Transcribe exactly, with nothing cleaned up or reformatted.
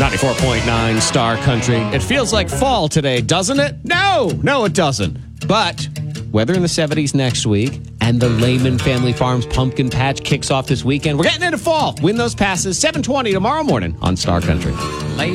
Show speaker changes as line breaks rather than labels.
ninety-four point nine Star Country. It feels like fall today, doesn't it? No, no, it doesn't. But weather in the seventies next week, and the Lehman Family Farms Pumpkin Patch kicks off this weekend. We're getting into fall. Win those passes, seven twenty tomorrow morning on Star Country.